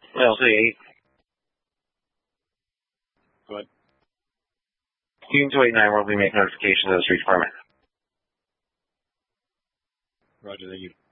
LC8. Go ahead. Team 289 will be making notification of this requirement. Roger, thank you.